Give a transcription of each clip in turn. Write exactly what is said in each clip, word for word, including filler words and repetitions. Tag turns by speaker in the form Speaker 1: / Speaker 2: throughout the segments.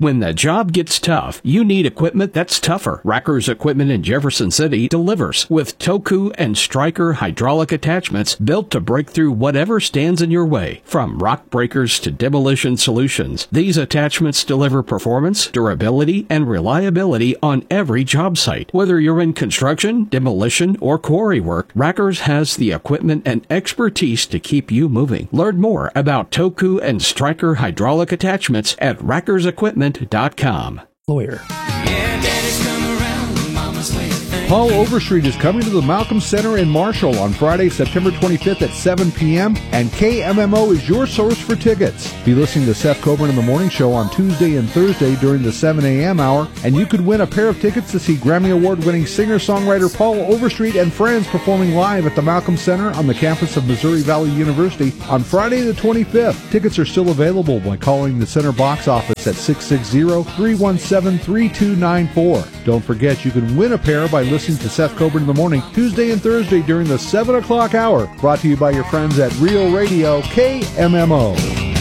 Speaker 1: When the job gets tough, you need equipment that's tougher. Racker's Equipment in Jefferson City delivers with Toku and Stryker hydraulic attachments built to break through whatever stands in your way. From rock breakers to demolition solutions, these attachments deliver performance, durability, and reliability on every job site. Whether you're in construction, demolition, or quarry work, Racker's has the equipment and expertise to keep you moving. Learn more about Toku and Stryker hydraulic attachments at rackers equipment dot com.
Speaker 2: Lawyer.
Speaker 3: Paul Overstreet is coming to the Malcolm Center in Marshall on Friday, September twenty-fifth at seven p.m. and K M M O is your source for tickets. Be listening to Seth Coburn in the Morning Show on Tuesday and Thursday during the seven a.m. hour, and you could win a pair of tickets to see Grammy Award-winning singer-songwriter Paul Overstreet and friends performing live at the Malcolm Center on the campus of Missouri Valley University on Friday the twenty-fifth. Tickets are still available by calling the Center box office at six six zero, three one seven, three two nine four. Don't forget, you can win a pair by listening to Seth Coburn in the Morning Tuesday and Thursday during the seven o'clock hour. Brought to you by your friends at Real Radio K M M O.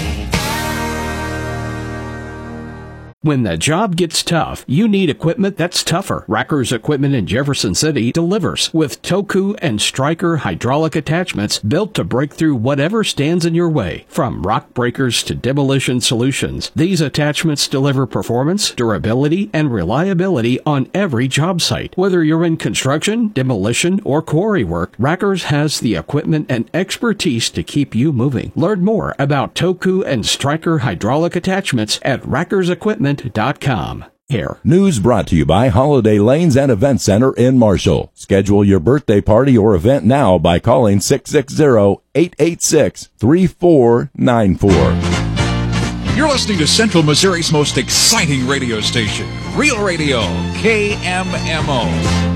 Speaker 1: When the job gets tough, you need equipment that's tougher. Racker's Equipment in Jefferson City delivers with Toku and Stryker hydraulic attachments built to break through whatever stands in your way. From rock breakers to demolition solutions, these attachments deliver performance, durability, and reliability on every job site. Whether you're in construction, demolition, or quarry work, Racker's has the equipment and expertise to keep you moving. Learn more about Toku and Stryker hydraulic attachments at rackers equipment dot com. Here.
Speaker 4: News brought to you by Holiday Lanes and Event Center in Marshall. Schedule your birthday party or event now by calling six six zero, eight eight six, three four nine four.
Speaker 5: You're listening to Central Missouri's most exciting radio station, Real Radio K M M O.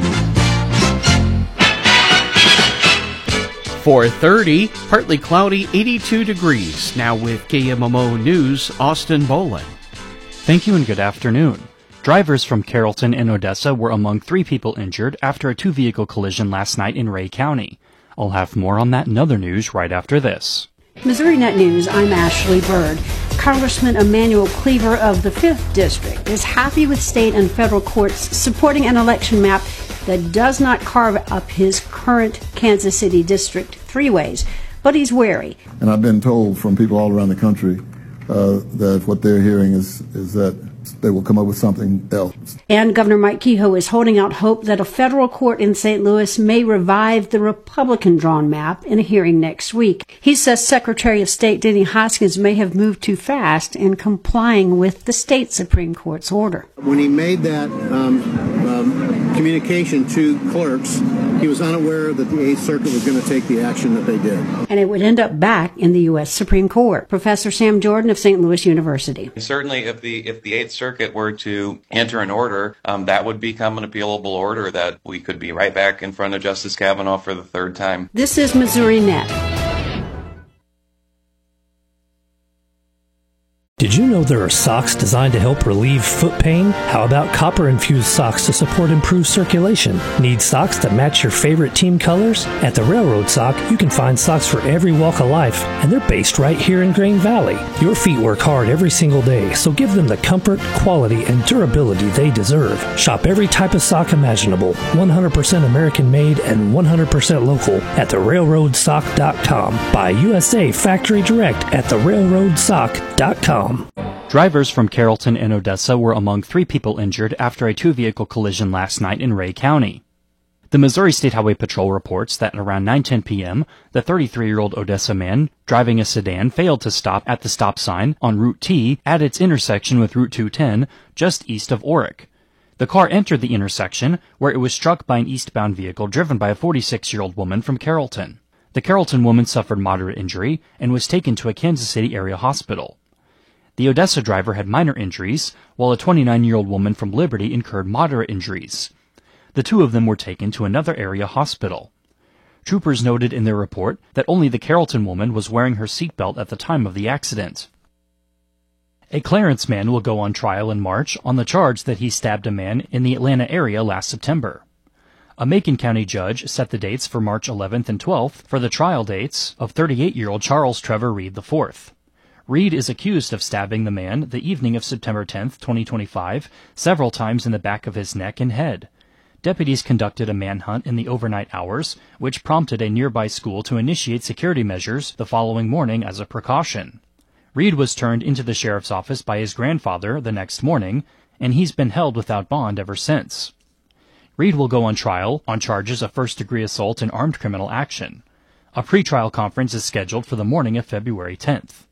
Speaker 6: four thirty, partly cloudy, eighty-two degrees. Now with K M M O News, Austin Bolin.
Speaker 7: Thank you and good afternoon. Drivers from Carrollton and Odessa were among three people injured after a two-vehicle collision last night in Ray County. I'll have more on that and other news right after this.
Speaker 8: Missouri Net News, I'm Ashley Bird. Congressman Emanuel Cleaver of the fifth District is happy with state and federal courts supporting an election map that does not carve up his current Kansas City District three ways, but he's wary.
Speaker 9: And I've been told from people all around the country Uh, that what they're hearing is, is that they will come up with something else.
Speaker 8: And Governor Mike Kehoe is holding out hope that a federal court in Saint Louis may revive the Republican-drawn map in a hearing next week. He says Secretary of State Denny Hoskins may have moved too fast in complying with the state Supreme Court's order.
Speaker 10: When he made that um, um, communication to clerks, he was unaware that the Eighth Circuit was going to take the action that they did.
Speaker 8: And it would end up back in the U S Supreme Court. Professor Sam Jordan of Saint Louis University.
Speaker 11: Certainly, if the if the Eighth Circuit were to enter an order, um, that would become an appealable order that we could be right back in front of Justice Kavanaugh for the third time.
Speaker 8: This is Missouri Net.
Speaker 2: Did you know there are socks designed to help relieve foot pain? How about copper-infused socks to support improved circulation? Need socks that match your favorite team colors? At the Railroad Sock, you can find socks for every walk of life, and they're based right here in Grain Valley. Your feet work hard every single day, so give them the comfort, quality, and durability they deserve. Shop every type of sock imaginable, one hundred percent American-made and one hundred percent local at the railroad sock dot com. Buy U S A factory direct at the railroad sock dot com.
Speaker 7: Drivers from Carrollton and Odessa were among three people injured after a two-vehicle collision last night in Ray County. The Missouri State Highway Patrol reports that around nine ten p.m., the thirty-three-year-old Odessa man driving a sedan failed to stop at the stop sign on Route T at its intersection with Route two ten, just east of Orick. The car entered the intersection, where it was struck by an eastbound vehicle driven by a forty-six-year-old woman from Carrollton. The Carrollton woman suffered moderate injury and was taken to a Kansas City area hospital. The Odessa driver had minor injuries, while a twenty-nine-year-old woman from Liberty incurred moderate injuries. The two of them were taken to another area hospital. Troopers noted in their report that only the Carrollton woman was wearing her seatbelt at the time of the accident. A Clarence man will go on trial in March on the charge that he stabbed a man in the Atlanta area last September. A Macon County judge set the dates for March eleventh and twelfth for the trial dates of thirty-eight-year-old Charles Trevor Reed the fourth. Reed is accused of stabbing the man the evening of September tenth, twenty twenty-five, several times in the back of his neck and head. Deputies conducted a manhunt in the overnight hours, which prompted a nearby school to initiate security measures the following morning as a precaution. Reed was turned into the sheriff's office by his grandfather the next morning, and he's been held without bond ever since. Reed will go on trial on charges of first-degree assault and armed criminal action. A pretrial conference is scheduled for the morning of February tenth.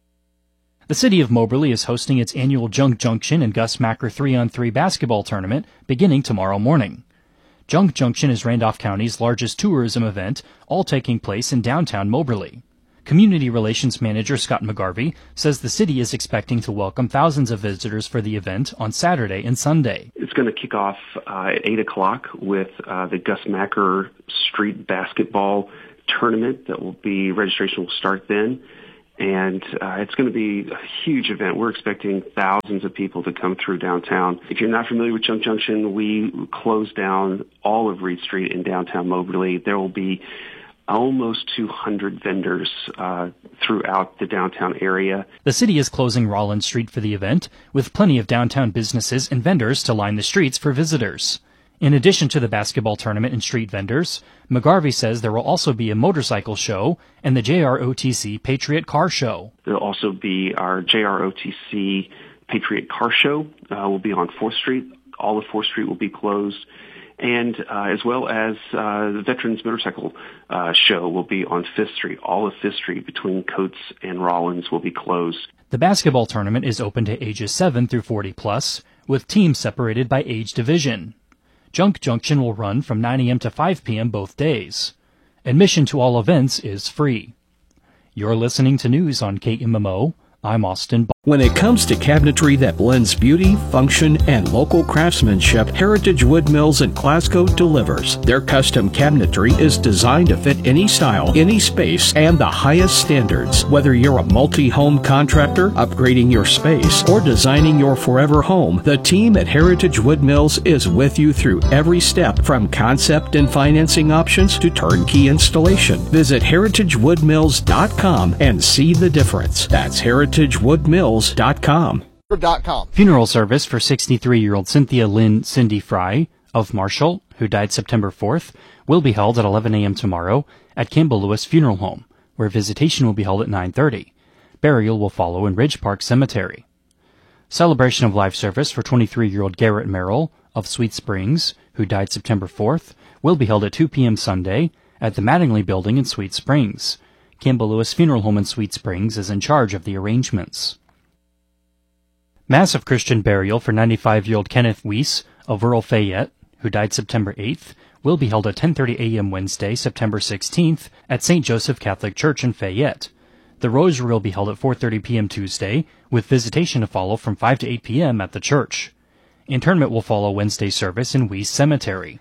Speaker 7: The city of Moberly is hosting its annual Junk Junction and Gus Macker three on three basketball tournament beginning tomorrow morning. Junk Junction is Randolph County's largest tourism event, all taking place in downtown Moberly. Community Relations Manager Scott McGarvey says the city is expecting to welcome thousands of visitors for the event on Saturday and Sunday.
Speaker 12: It's going to kick off uh, at eight o'clock with uh, the Gus Macker Street Basketball Tournament. That will be, registration will start then. And uh, it's going to be a huge event. We're expecting thousands of people to come through downtown. If you're not familiar with Junk Junction, we closed down all of Reed Street in downtown Moberly. There will be almost two hundred vendors uh, throughout the downtown area.
Speaker 7: The city is closing Rollins Street for the event, with plenty of downtown businesses and vendors to line the streets for visitors. In addition to the basketball tournament and street vendors, McGarvey says there will also be a motorcycle show and the J R O T C Patriot Car Show.
Speaker 12: There will also be our J R O T C Patriot Car Show. Uh, will be on fourth Street. All of fourth Street will be closed. And uh, as well as uh, the Veterans Motorcycle uh, Show will be on fifth Street. All of fifth Street between Coates and Rollins will be closed.
Speaker 7: The basketball tournament is open to ages seven through forty plus, with teams separated by age division. Junk Junction will run from nine a.m. to five p.m. both days. Admission to all events is free. You're listening to news on K M M O. I'm Austin.
Speaker 1: When it comes to cabinetry that blends beauty, function, and local craftsmanship, Heritage Wood Mills in Glasgow delivers. Their custom cabinetry is designed to fit any style, any space, and the highest standards. Whether you're a multi-home contractor, upgrading your space, or designing your forever home, the team at Heritage Wood Mills is with you through every step, from concept and financing options to turnkey installation. Visit heritage wood mills dot com and see the difference. That's heritage wood mills dot com.
Speaker 7: Funeral service for sixty-three-year-old Cynthia Lynn Cindy Fry of Marshall, who died September fourth, will be held at eleven a.m. tomorrow at Campbell Lewis Funeral Home, where visitation will be held at nine thirty. Burial will follow in Ridge Park Cemetery. Celebration of life service for twenty-three-year-old Garrett Merrill of Sweet Springs, who died September fourth, will be held at two p.m. Sunday at the Mattingly Building in Sweet Springs. Campbell Lewis Funeral Home in Sweet Springs is in charge of the arrangements. Mass of Christian burial for ninety-five-year-old Kenneth Weiss of rural Fayette, who died September eighth, will be held at ten thirty a.m. Wednesday, September sixteenth, at Saint Joseph Catholic Church in Fayette. The rosary will be held at four thirty p.m. Tuesday, with visitation to follow from five to eight p.m. at the church. Interment will follow Wednesday service in Weiss Cemetery.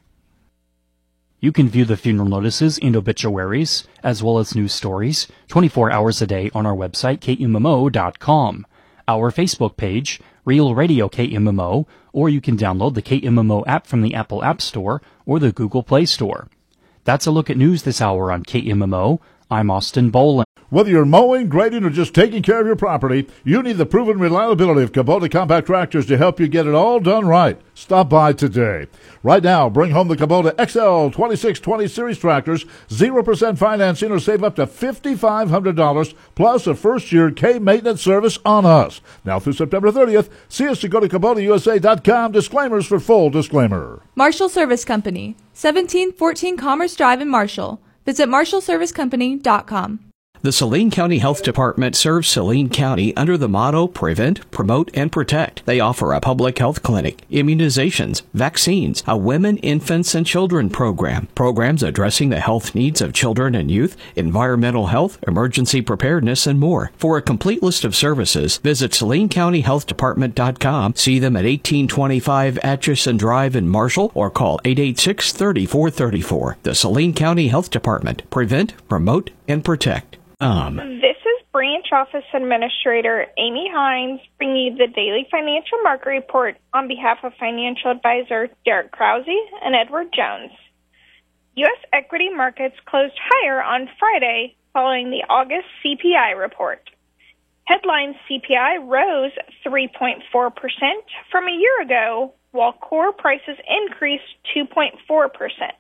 Speaker 7: You can view the funeral notices and obituaries, as well as news stories, twenty-four hours a day on our website, K M M O dot com. Our Facebook page, Real Radio K M M O, or you can download the K M M O app from the Apple App Store or the Google Play Store. That's a look at news this hour on K M M O. I'm Austin Boland.
Speaker 13: Whether you're mowing, grading, or just taking care of your property, you need the proven reliability of Kubota Compact Tractors to help you get it all done right. Stop by today. Right now, bring home the Kubota X L twenty-six twenty Series tractors, zero percent financing, or save up to five thousand five hundred dollars, plus a first-year K-maintenance service on us. Now through September thirtieth, see us to go to Kubota U S A dot com. Disclaimers for full disclaimer.
Speaker 14: Marshall Service Company, seventeen fourteen Commerce Drive in Marshall. Visit marshall service company dot com.
Speaker 1: The Saline County Health Department serves Saline County under the motto Prevent, Promote, and Protect. They offer a public health clinic, immunizations, vaccines, a women, infants, and children program, programs addressing the health needs of children and youth, environmental health, emergency preparedness, and more. For a complete list of services, visit saline county health department dot com, see them at eighteen twenty-five Atchison Drive in Marshall, or call eight eight six, three four three four. The Saline County Health Department. Prevent, Promote, and Protect. Um.
Speaker 15: This is Branch Office Administrator Amy Hines bringing you the daily financial market report on behalf of financial advisor Derek Krause and Edward Jones. U S equity markets closed higher on Friday following the August C P I report. Headline C P I rose three point four percent from a year ago, while core prices increased two point four percent.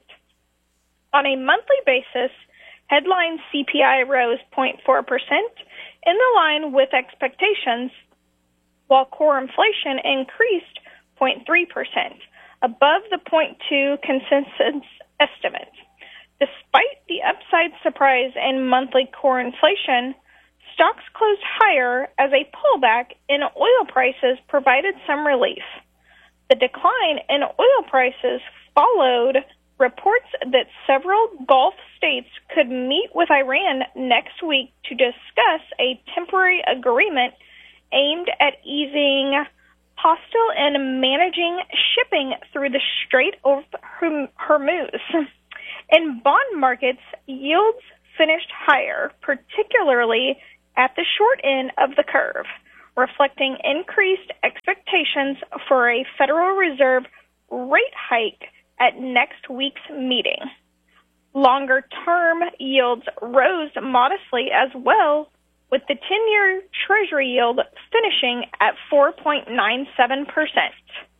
Speaker 15: On a monthly basis, headline C P I rose zero point four percent, in the line with expectations, while core inflation increased zero point three percent, above the zero point two consensus estimate. Despite the upside surprise in monthly core inflation, stocks closed higher as a pullback in oil prices provided some relief. The decline in oil prices followed reports that several Gulf states could meet with Iran next week to discuss a temporary agreement aimed at easing hostile and managing shipping through the Strait of Hormuz. In bond markets, yields finished higher, particularly at the short end of the curve, reflecting increased expectations for a Federal Reserve rate hike at next week's meeting. Longer-term yields rose modestly as well, with the ten-year Treasury yield finishing at four point nine seven percent.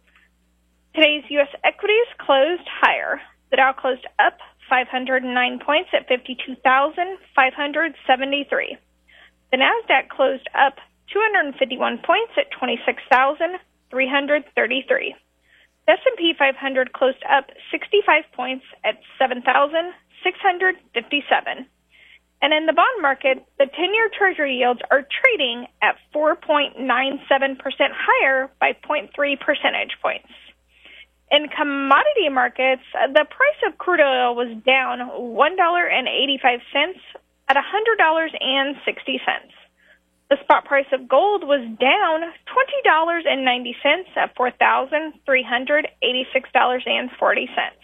Speaker 15: Today's U S equities closed higher. The Dow closed up five hundred nine points at fifty-two thousand five hundred seventy-three. The Nasdaq closed up two hundred fifty-one points at twenty-six thousand three hundred thirty-three. The S and P five hundred closed up sixty-five points at seven thousand six hundred fifty-seven. And in the bond market, the ten-year Treasury yields are trading at four point nine seven percent higher by zero point three percentage points. In commodity markets, the price of crude oil was down one dollar and eighty-five cents at one hundred dollars and sixty cents. The spot price of gold was down twenty dollars and ninety cents at four thousand three hundred eighty-six dollars and forty cents.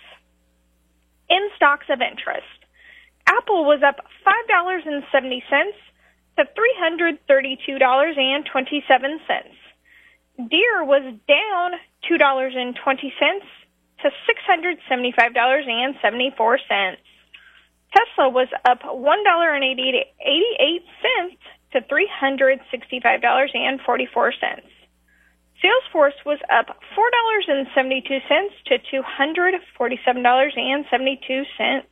Speaker 15: In stocks of interest, Apple was up five dollars and seventy cents to three hundred thirty-two dollars and twenty-seven cents. Deere was down two dollars and twenty cents to six hundred seventy-five dollars and seventy-four cents. Tesla was up one dollar and eighty-eight cents to three hundred sixty-five dollars and forty-four cents. Salesforce was up four dollars and seventy-two cents to two hundred forty-seven dollars and seventy-two cents.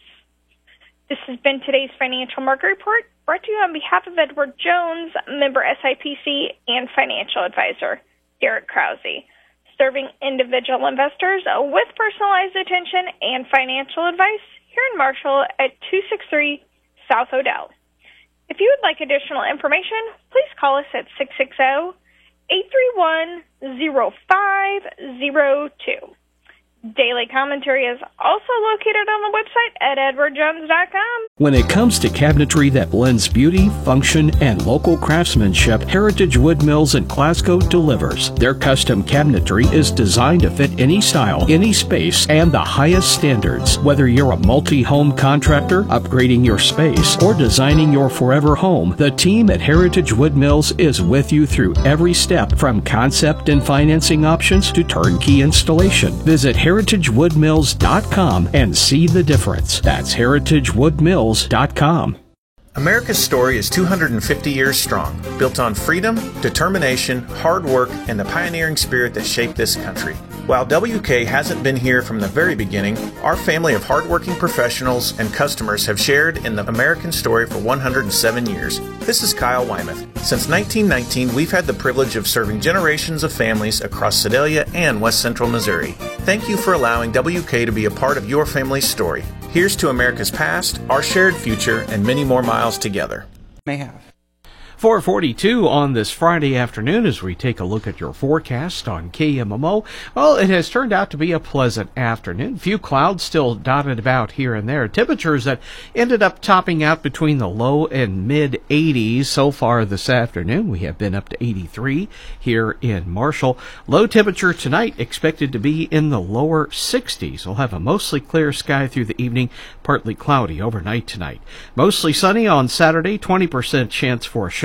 Speaker 15: This has been today's Financial Market Report, brought to you on behalf of Edward Jones, member S I P C, and financial advisor Derek Krause, serving individual investors with personalized attention and financial advice here in Marshall at two sixty-three South Odell. If you would like additional information, please call us at six six zero, eight three one, zero five zero two. Daily commentary is also located on the website at edward jones dot com.
Speaker 1: When it comes to cabinetry that blends beauty, function, and local craftsmanship, Heritage Wood Mills in Glasgow delivers. Their custom cabinetry is designed to fit any style, any space, and the highest standards. Whether you're a multi-home contractor, upgrading your space, or designing your forever home, the team at Heritage Wood Mills is with you through every step, from concept and financing options to turnkey installation. Visit heritage wood mills dot com and see the difference. That's heritage wood mills dot com.
Speaker 16: America's story is two hundred fifty years strong, built on freedom, determination, hard work, and the pioneering spirit that shaped this country. While W K hasn't been here from the very beginning, our family of hardworking professionals and customers have shared in the American story for one hundred seven years. This is Kyle Wymuth. Since nineteen nineteen, we've had the privilege of serving generations of families across Sedalia and West Central Missouri. Thank you for allowing W K to be a part of your family's story. Here's to America's past, our shared future, and many more miles together.
Speaker 6: May have. four forty-two on this Friday afternoon as we take a look at your forecast on K M M O. Well, it has turned out to be a pleasant afternoon. Few clouds still dotted about here and there. Temperatures that ended up topping out between the low and mid eighties so far this afternoon. We have been up to eighty-three here in Marshall. Low temperature tonight expected to be in the lower sixties. We'll have a mostly clear sky through the evening, partly cloudy overnight tonight. Mostly sunny on Saturday, twenty percent chance for a shower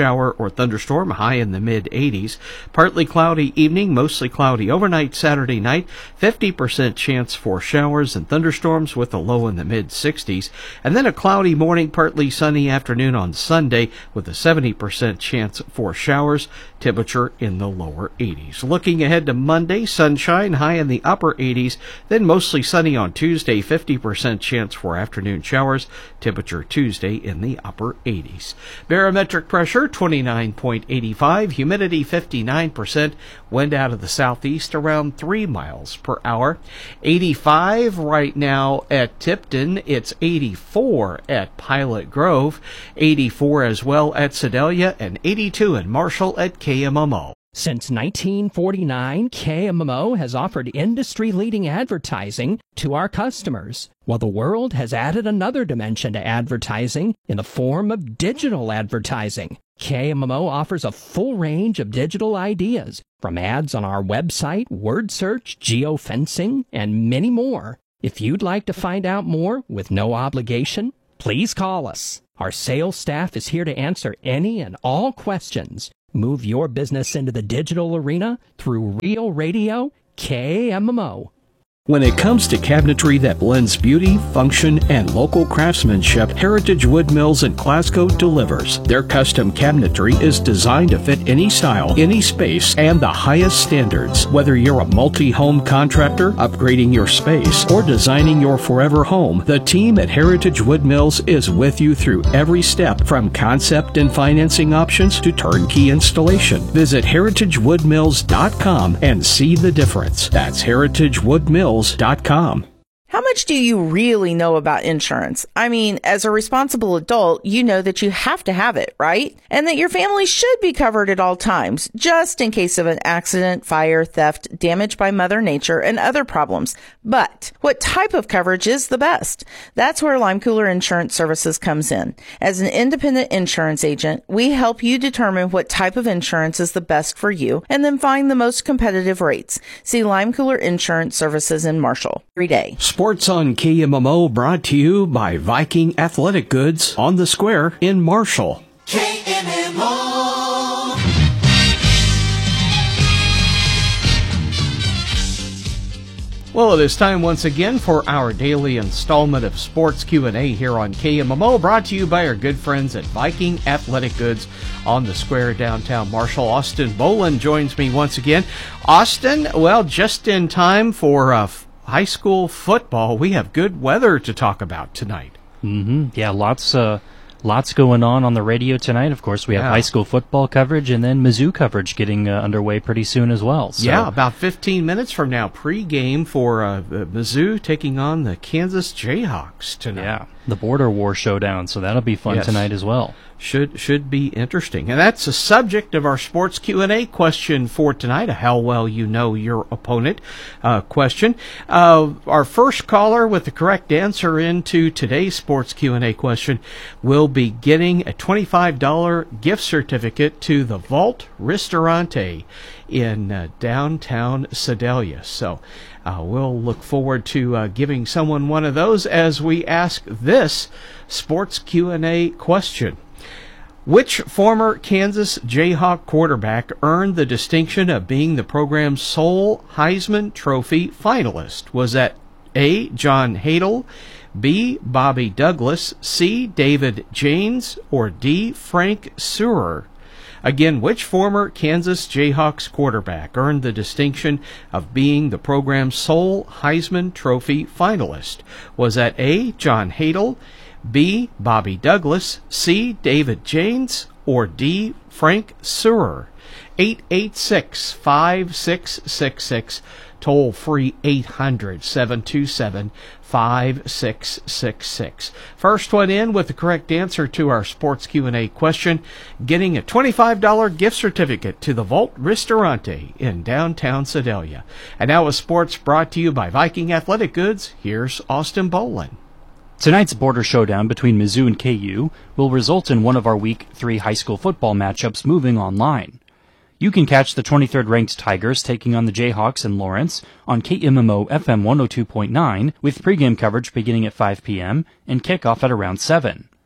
Speaker 6: shower or thunderstorm, high in the mid eighties. Partly cloudy evening, mostly cloudy overnight Saturday night, fifty percent chance for showers and thunderstorms with a low in the mid sixties. And then a cloudy morning, partly sunny afternoon on Sunday with a seventy percent chance for showers, temperature in the lower eighties. Looking ahead to Monday, sunshine, high in the upper eighties, then mostly sunny on Tuesday, fifty percent chance for afternoon showers, temperature Tuesday in the upper eighties. Barometric pressure twenty-nine point eight five, humidity fifty-nine percent, wind out of the southeast around three miles per hour. eighty-five right now at Tipton, it's eighty-four at Pilot Grove, eighty-four as well at Sedalia, and eighty-two in Marshall at K M M O.
Speaker 17: Since nineteen forty-nine, K M M O has offered industry-leading advertising to our customers, while the world has added another dimension to advertising in the form of digital advertising. K M M O offers a full range of digital ideas, from ads on our website, word search, geofencing, and many more. If you'd like to find out more with no obligation, please call us. Our sales staff is here to answer any and all questions. Move your business into the digital arena through Real Radio K M M O.
Speaker 1: When it comes to cabinetry that blends beauty, function, and local craftsmanship, Heritage Wood Mills in Glasgow delivers. Their custom cabinetry is designed to fit any style, any space, and the highest standards. Whether you're a multi-home contractor, upgrading your space, or designing your forever home, the team at Heritage Wood Mills is with you through every step, from concept and financing options to turnkey installation. Visit heritage wood mills dot com and see the difference. That's heritage wood mills dot com.
Speaker 18: How much do you really know about insurance? I mean, as a responsible adult, you know that you have to have it, right? And that your family should be covered at all times, just in case of an accident, fire, theft, damage by Mother Nature, and other problems. But what type of coverage is the best? That's where Lime Cooler Insurance Services comes in. As an independent insurance agent, we help you determine what type of insurance is the best for you and then find the most competitive rates. See Lime Cooler Insurance Services in Marshall every day.
Speaker 1: Sports on K M M O brought to you by Viking Athletic Goods on the Square in Marshall.
Speaker 19: K M M O.
Speaker 6: Well, it is time once again for our daily installment of Sports Q and A here on K M M O, brought to you by our good friends at Viking Athletic Goods on the Square, downtown Marshall. Austin Boland joins me once again. Austin, well, just in time for uh, high school football. We have good weather to talk about tonight.
Speaker 7: Mm-hmm. Yeah, lots uh, lots going on on the radio tonight. Of course, we have
Speaker 6: yeah.
Speaker 7: high school football coverage and then Mizzou coverage getting uh, underway pretty soon as well. So.
Speaker 6: Yeah, about fifteen minutes from now, pregame for uh, Mizzou taking on the Kansas Jayhawks tonight.
Speaker 7: Yeah, the Border War Showdown, so that'll be fun
Speaker 6: yes.
Speaker 7: tonight as well.
Speaker 6: Should should be interesting. And that's the subject of our Sports Q and A question for tonight, a how well you know your opponent uh, question. Uh, our first caller with the correct answer into today's Sports Q and A question will be getting a twenty-five dollars gift certificate to the Vault Ristorante in uh, downtown Sedalia. So uh, we'll look forward to uh, giving someone one of those as we ask this Sports Q and A question. Which former Kansas Jayhawk quarterback earned the distinction of being the program's sole Heisman Trophy finalist? Was that A. John Hadel, B. Bobby Douglas, C. David Janes, or D. Frank Surer? Again, which former Kansas Jayhawks quarterback earned the distinction of being the program's sole Heisman Trophy finalist? Was that A. John Hadel, B. Bobby Douglas, C. David Janes, or D. Frank Surer? eight eight six, five six six six, toll free eight hundred, seven two seven, five six six six. First one in with the correct answer to our Sports Q and A question, getting a twenty-five dollars gift certificate to the Vault Ristorante in downtown Sedalia. And now with sports brought to you by Viking Athletic Goods, here's Austin Boland.
Speaker 7: Tonight's border showdown between Mizzou and K U will result in one of our Week three high school football matchups moving online. You can catch the twenty-third ranked Tigers taking on the Jayhawks in Lawrence on K M M O F M one oh two point nine with pregame coverage beginning at five p.m. and kickoff at around seven.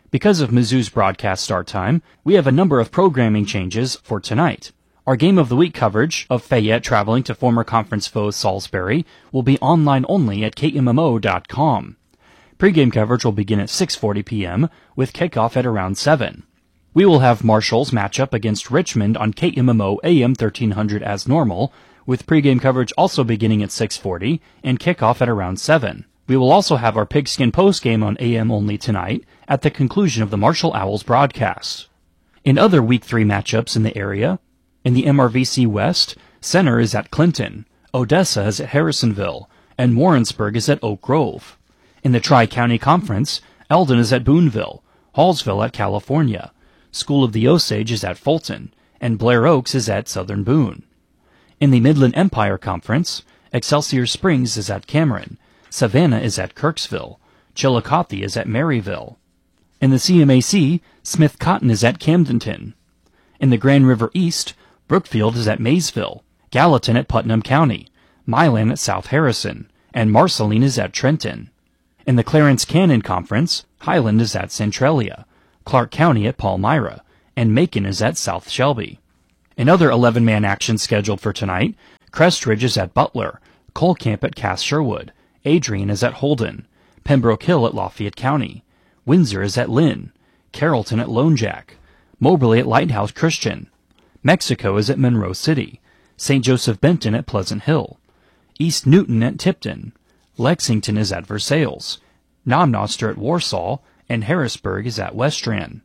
Speaker 7: Because of Mizzou's broadcast start time, we have a number of programming changes for tonight. Our Game of the Week coverage of Fayette traveling to former conference foe Salisbury will be online only at K M M O dot com. Pre-game coverage will begin at six forty p.m. with kickoff at around seven. We will have Marshall's matchup against Richmond on K M M O A M thirteen hundred as normal, with pregame coverage also beginning at six forty and kickoff at around seven. We will also have our Pigskin postgame on A M only tonight at the conclusion of the Marshall Owls broadcast. In other Week three matchups in the area, in the M R V C West, Center is at Clinton, Odessa is at Harrisonville, and Warrensburg is at Oak Grove. In the Tri-County Conference, Eldon is at Boonville, Hallsville at California, School of the Osage is at Fulton, and Blair Oaks is at Southern Boone. In the Midland Empire Conference, Excelsior Springs is at Cameron, Savannah is at Kirksville, Chillicothe is at Maryville. In the C M A C, Smith Cotton is at Camdenton. In the Grand River East, Brookfield is at Maysville, Gallatin at Putnam County, Milan at South Harrison, and Marceline is at Trenton. In the Clarence Cannon Conference, Highland is at Centralia, Clark County at Palmyra, and Macon is at South Shelby. In other eleven-man action scheduled for tonight, Crestridge is at Butler, Colcamp at Cass Sherwood, Adrian is at Holden, Pembroke Hill at Lafayette County, Windsor is at Lynn, Carrollton at Lone Jack, Moberly at Lighthouse Christian, Mexico is at Monroe City, Saint Joseph Benton at Pleasant Hill, East Newton at Tipton, Lexington is at Versailles, Nomnoster at Warsaw, and Harrisburg is at Westran.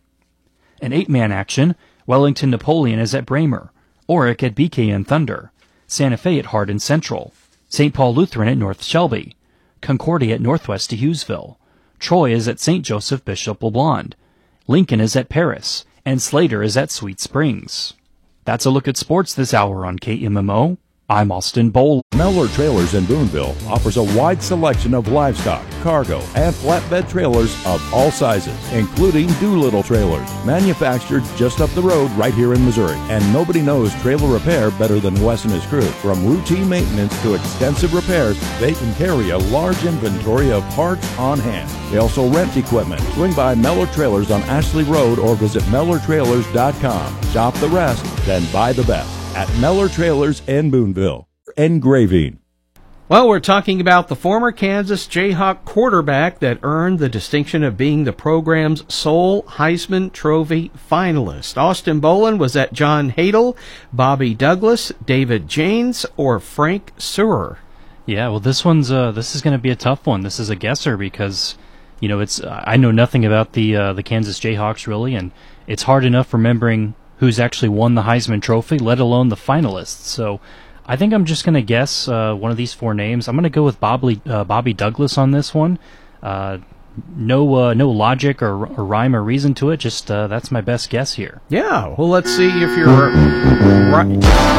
Speaker 7: In eight-man action, Wellington Napoleon is at Bramer, Orick at B K N Thunder, Santa Fe at Hardin Central, Saint Paul Lutheran at North Shelby, Concordia at Northwest Hughesville, Troy is at Saint Joseph Bishop LeBlond, Lincoln is at Paris, and Slater is at Sweet Springs. That's a look at sports this hour on K M M O. I'm Austin Bowl.
Speaker 4: Mellor Trailers in Boonville offers a wide selection of livestock, cargo, and flatbed trailers of all sizes, including Doolittle trailers, manufactured just up the road right here in Missouri. And nobody knows trailer repair better than Wes and his crew. From routine maintenance to extensive repairs, they can carry a large inventory of parts on hand. They also rent equipment. Swing by Mellor Trailers on Ashley Road or visit Mellor Trailers dot com. Shop the rest, then buy the best at Mellor Trailers in Boonville. Engraving.
Speaker 6: Well, we're talking about the former Kansas Jayhawk quarterback that earned the distinction of being the program's sole Heisman Trophy finalist. Austin Bolin was at John Hadel, Bobby Douglas, David Janes, or Frank Sewer.
Speaker 7: Yeah, well, this one's uh, this is going to be a tough one. This is a guesser because, you know, it's uh, I know nothing about the uh, the Kansas Jayhawks really, and it's hard enough remembering who's actually won the Heisman Trophy, let alone the finalists. So I think I'm just going to guess uh, one of these four names. I'm going to go with Bobby, uh, Bobby Douglas on this one. Uh, no uh, no logic or, or rhyme or reason to it. Just uh, that's my best guess here.
Speaker 6: Yeah, well, let's see if you're right.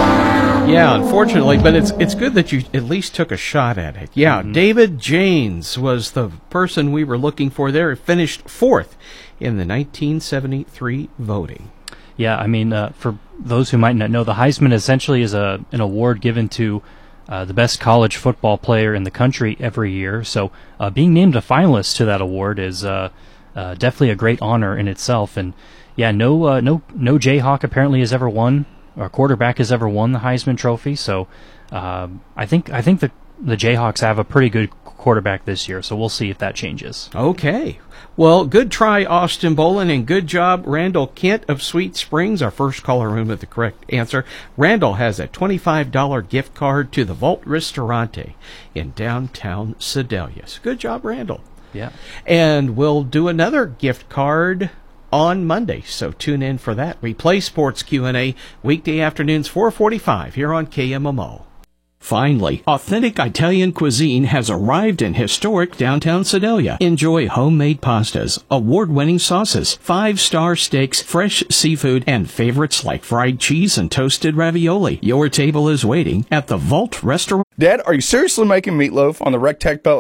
Speaker 6: Yeah, unfortunately, but it's it's good that you at least took a shot at it. Yeah, mm-hmm. David Janes was the person we were looking for there. Finished fourth in the nineteen seventy-three voting.
Speaker 7: Yeah, I mean, uh, for those who might not know, the Heisman essentially is a an award given to uh, the best college football player in the country every year. So uh, being named a finalist to that award is uh, uh, definitely a great honor in itself. And yeah, no, uh, no, no Jayhawk apparently has ever won, or quarterback has ever won the Heisman Trophy. So uh, I think I think the the Jayhawks have a pretty good quarterback this year. So we'll see if that changes.
Speaker 6: Okay. Well, good try, Austin Bolin, and good job, Randall Kent of Sweet Springs, our first caller in with the correct answer. Randall has a twenty-five dollars gift card to the Vault Ristorante in downtown Sedalia. Good job, Randall.
Speaker 7: Yeah.
Speaker 6: And we'll do another gift card on Monday, so tune in for that. We play Sports Q and A weekday afternoons, four forty-five, here on K M M O. Finally, authentic Italian cuisine has arrived in historic downtown Sedalia. Enjoy homemade pastas, award-winning sauces, five-star steaks, fresh seafood, and favorites like fried cheese and toasted ravioli. Your table is waiting at the Vault Restaurant.
Speaker 20: Dad, are you seriously making meatloaf on the Rectech pellet grill?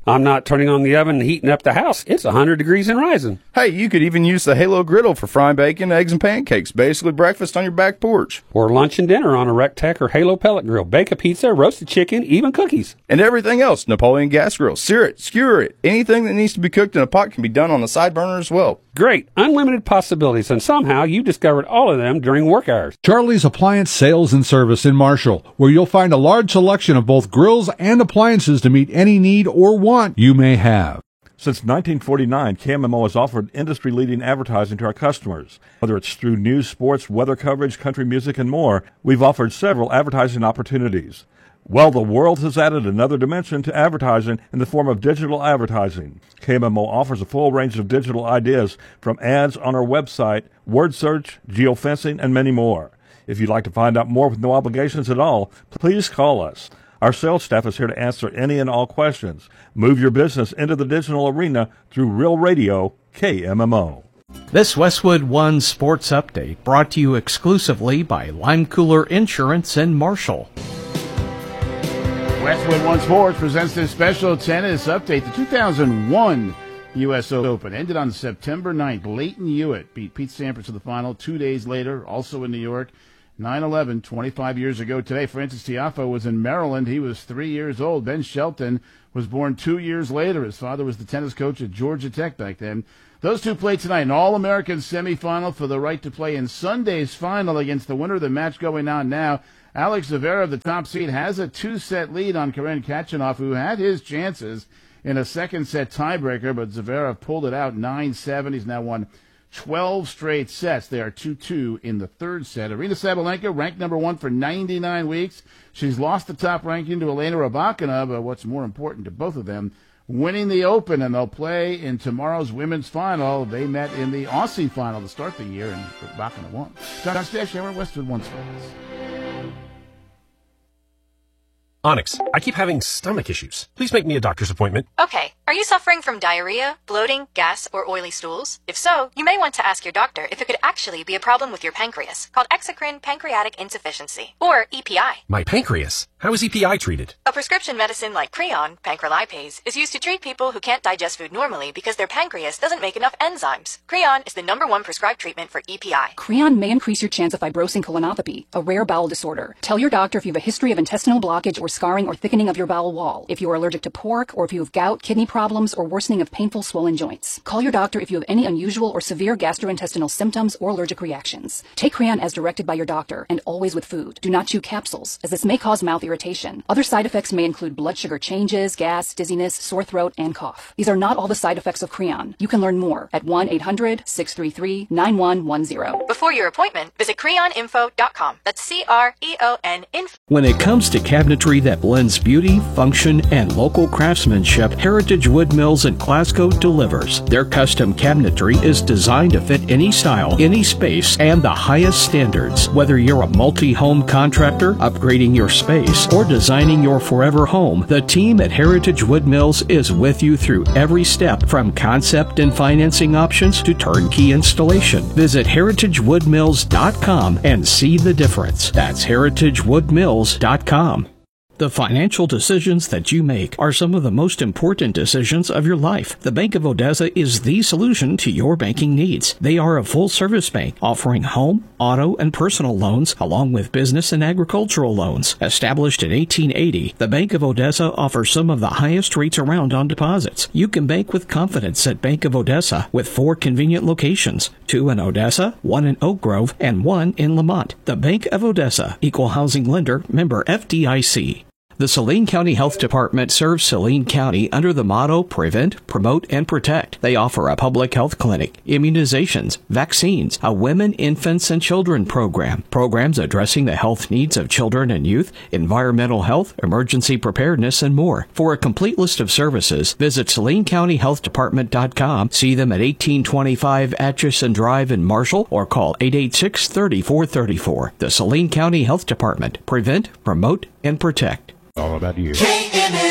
Speaker 20: I'm not turning on the oven and heating up the house. It's one hundred degrees and rising.
Speaker 21: Hey, you could even use the Halo griddle for frying bacon, eggs, and pancakes. Basically breakfast on your back porch.
Speaker 20: Or lunch and dinner on a Rectech or Halo pellet grill. Bake a pizza, roasted chicken, even cookies.
Speaker 21: And everything else. Napoleon gas grill. Sear it, skewer it. Anything that needs to be cooked in a pot can be done on the side burner as well.
Speaker 20: Great. Unlimited possibilities, and somehow you discovered all of them during work hours.
Speaker 3: Charlie's Appliance Sales and Service in Marshall, where you'll find a large selection of both grills and appliances to meet any need or want you may have.
Speaker 4: Since nineteen forty-nine, K M M O has offered industry-leading advertising to our customers. Whether it's through news, sports, weather coverage, country music, and more, we've offered several advertising opportunities. Well, the world has added another dimension to advertising in the form of digital advertising. K M M O offers a full range of digital ideas, from ads on our website, word search, geofencing, and many more. If you'd like to find out more with no obligations at all, please call us. Our sales staff is here to answer any and all questions. Move your business into the digital arena through Real Radio K M M O.
Speaker 6: This Westwood One Sports Update brought to you exclusively by Lime Cooler Insurance in Marshall.
Speaker 22: Westwood One Sports presents this special tennis update. The two thousand one U S Open ended on September ninth. Leighton Hewitt beat Pete Sampras to the final two days later, also in New York. nine eleven, twenty-five years ago today. Francis Tiafoe was in Maryland. He was three years old. Ben Shelton was born two years later. His father was the tennis coach at Georgia Tech back then. Those two play tonight, an All-American semifinal for the right to play in Sunday's final against the winner of the match going on now. Alex Zverev, the top seed, has a two-set lead on Karen Khachanov, who had his chances in a second-set tiebreaker, but Zverev pulled it out nine seven. He's now won twelve straight sets. They are two two in the third set. Arina Sabalenka, ranked number one for ninety-nine weeks. She's lost the top ranking to Elena Rybakina, but what's more important to both of them, winning the Open, and they'll play in tomorrow's women's final. They met in the Aussie final to start the year, and Rybakina won. John Stashower, Westwood One Sports.
Speaker 23: Onyx, I keep having stomach issues. Please make me a doctor's appointment.
Speaker 24: Okay. Are you suffering from diarrhea, bloating, gas, or oily stools? If so, you may want to ask your doctor if it could actually be a problem with your pancreas, called exocrine pancreatic insufficiency, or E P I.
Speaker 23: My pancreas? How is E P I treated?
Speaker 24: A prescription medicine like Creon, pancrelipase, is used to treat people who can't digest food normally because their pancreas doesn't make enough enzymes. Creon is the number one prescribed treatment for E P I.
Speaker 25: Creon may increase your chance of fibrosing colonopathy, a rare bowel disorder. Tell your doctor if you have a history of intestinal blockage or scarring or thickening of your bowel wall, if you are allergic to pork, or if you have gout, kidney problems, or worsening of painful swollen joints. Call your doctor if you have any unusual or severe gastrointestinal symptoms or allergic reactions. Take Creon as directed by your doctor, and always with food. Do not chew capsules, as this may cause mouth irritation. Other side effects may include blood sugar changes, gas, dizziness, sore throat, and cough. These are not all the side effects of Creon. You can learn more at one eight hundred, six three three, nine one one zero.
Speaker 24: Before your appointment, visit creon info dot com. That's C R E O N info.
Speaker 1: When it comes to cabinetry that blends beauty, function, and local craftsmanship, Heritage Wood Mills in Glasgow delivers. Their custom cabinetry is designed to fit any style, any space, and the highest standards. Whether you're a multi-home contractor, upgrading your space, or designing your forever home, the team at Heritage Wood Mills is with you through every step, from concept and financing options to turnkey installation. Visit heritage wood mills dot com and see the difference. That's heritage wood mills dot com. The financial decisions that you make are some of the most important decisions of your life. The Bank of Odessa is the solution to your banking needs. They are a full-service bank offering home, auto, and personal loans, along with business and agricultural loans. Established in eighteen eighty, the Bank of Odessa offers some of the highest rates around on deposits. You can bank with confidence at Bank of Odessa with four convenient locations, two in Odessa, one in Oak Grove, and one in Lamont. The Bank of Odessa, Equal Housing Lender, member F D I C. The Saline County Health Department serves Saline County under the motto Prevent, Promote, and Protect. They offer a public health clinic, immunizations, vaccines, a women, infants, and children program, programs addressing the health needs of children and youth, environmental health, emergency preparedness, and more. For a complete list of services, visit saline county health department dot com, see them at eighteen twenty-five Atchison Drive in Marshall, or call eight eight six, three four three four. The Saline County Health Department. Prevent, Promote, and Protect.
Speaker 3: All about you.
Speaker 19: K M M